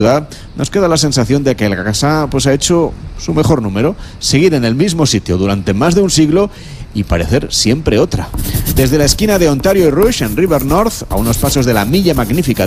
nos queda la sensación de que el casa pues ha hecho su mejor número, seguir en el mismo sitio durante más de un siglo y parecer siempre otra. Desde la esquina de Ontario y Rouge, en River North, a unos pasos de la Milla Magnífica